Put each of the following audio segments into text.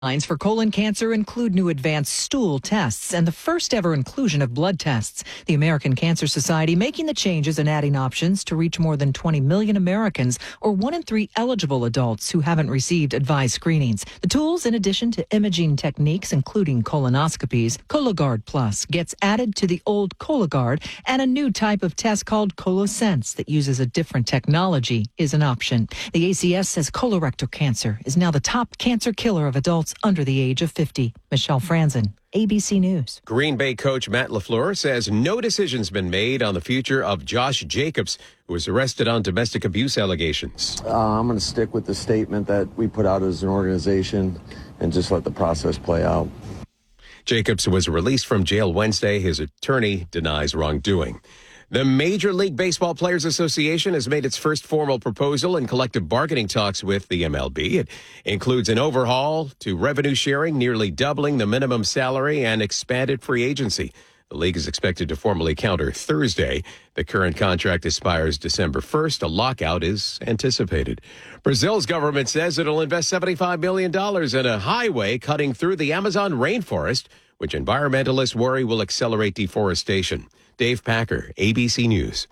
Lines for colon cancer include new advanced stool tests and the first ever inclusion of blood tests. The American Cancer Society making the changes and adding options to reach more than 20 million Americans, or 1 in 3 eligible adults who haven't received advised screenings. The tools, in addition to imaging techniques, including colonoscopies, Cologuard Plus gets added to the old Cologuard, and a new type of test called ColoSense that uses a different technology is an option. The ACS says colorectal cancer is now the top cancer killer of adults under the age of 50. Michelle Franzen, ABC News. Green Bay coach Matt LaFleur says no decision's been made on the future of Josh Jacobs, who was arrested on domestic abuse allegations. I'm going to stick with the statement that we put out as an organization and just let the process play out. Jacobs was released from jail Wednesday. His attorney denies wrongdoing. The Major League Baseball Players Association has made its first formal proposal in collective bargaining talks with the MLB. It includes an overhaul to revenue sharing, nearly doubling the minimum salary, and expanded free agency. The league is expected to formally counter Thursday. The current contract expires December 1st. A lockout is anticipated. Brazil's government says it'll invest $75 million in a highway cutting through the Amazon rainforest, which environmentalists worry will accelerate deforestation. Dave Packer, ABC News.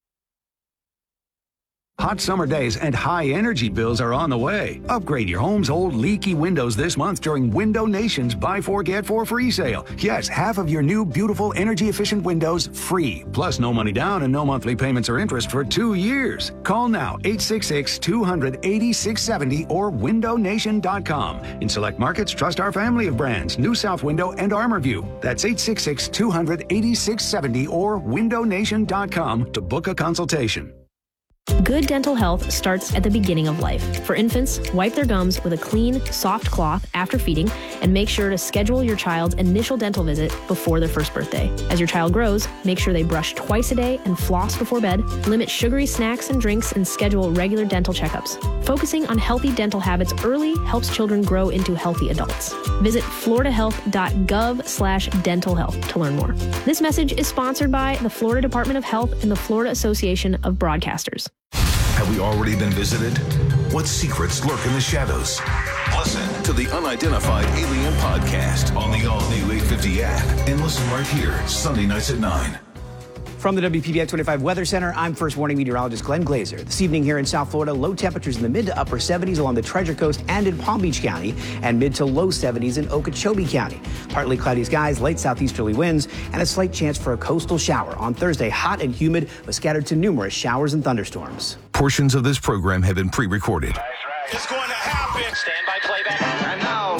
Hot summer days and high energy bills are on the way. Upgrade your home's old leaky windows this month during Window Nation's Buy 4 Get 4 free sale. Yes, half of your new beautiful energy efficient windows free. Plus no money down and no monthly payments or interest for 2 years. Call now 866-200-8670 or windownation.com. In select markets, trust our family of brands, New South Window and ArmorView. That's 866-200-8670 or windownation.com to book a consultation. Good dental health starts at the beginning of life. For infants, wipe their gums with a clean, soft cloth after feeding, and make sure to schedule your child's initial dental visit before their first birthday. As your child grows, make sure they brush twice a day and floss before bed, limit sugary snacks and drinks, and schedule regular dental checkups. Focusing on healthy dental habits early helps children grow into healthy adults. Visit floridahealth.gov/dental health to learn more. This message is sponsored by the Florida Department of Health and the Florida Association of Broadcasters. Have we already been visited? What secrets lurk in the shadows? Listen to the Unidentified Alien Podcast on the all-new 850 app and listen right here, Sunday nights at 9. From the WPBI 25 Weather Center, I'm First Warning Meteorologist Glenn Glazer. This evening here in South Florida, low temperatures in the mid to upper 70s along the Treasure Coast and in Palm Beach County, and mid to low 70s in Okeechobee County. Partly cloudy skies, light southeasterly winds, and a slight chance for a coastal shower. On Thursday, hot and humid, but scattered to numerous showers and thunderstorms. Portions of this program have been pre-recorded. It's going to happen. Stand by playback. And now,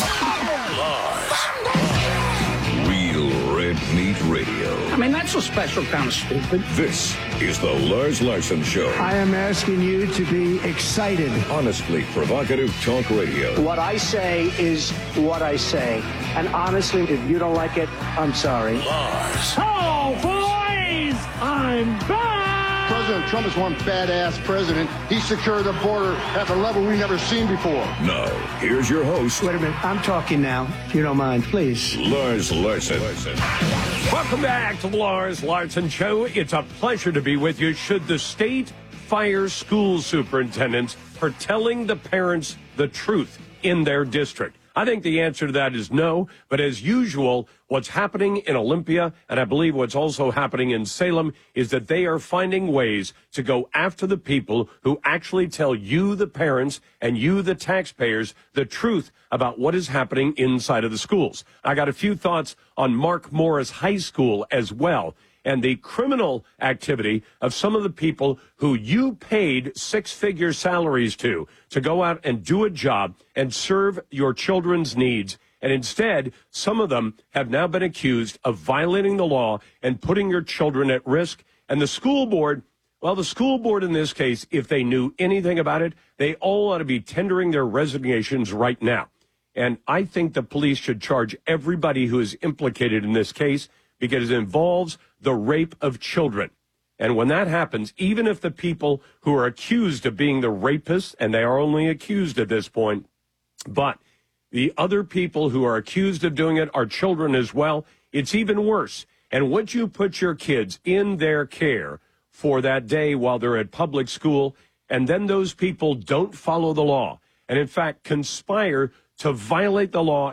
Real Red Meat Radio. I mean, that's a special kind of stupid. This is the Lars Larson Show. I am asking you to be excited. Honestly provocative talk radio. What I say is what I say. And honestly, if you don't like it, I'm sorry. Lars. Oh, boys! I'm back! President Trump is one badass president. He secured the border at a level we've never seen before. Now, here's your host. Wait a minute. I'm talking now, if you don't mind, please. Lars Larson. welcome back to the Lars Larson Show. It's a pleasure to be with you. Should the state fire school superintendents for telling the parents the truth in their district? I think the answer to that is no. But as usual, what's happening in Olympia, and I believe what's also happening in Salem, is that they are finding ways to go after the people who actually tell you, the parents, and you, the taxpayers, the truth about what is happening inside of the schools. I got a few thoughts on Mark Morris High School as well, and the criminal activity of some of the people who you paid six-figure salaries to go out and do a job and serve your children's needs. And instead, some of them have now been accused of violating the law and putting your children at risk. And the school board, well, the school board in this case, if they knew anything about it, they all ought to be tendering their resignations right now. And I think the police should charge everybody who is implicated in this case, because it involves the rape of children. And when that happens, even if the people who are accused of being the rapists, and they are only accused at this point, but the other people who are accused of doing it are children as well, it's even worse. And once you put your kids in their care for that day while they're at public school, and then those people don't follow the law, and in fact conspire to violate the law